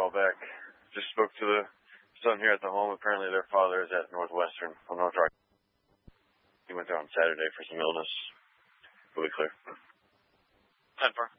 call back. Just spoke to the son here at the home. Apparently their father is at Northwestern on North Rock. He went there on Saturday for some illness. We'll be clear. 10-4.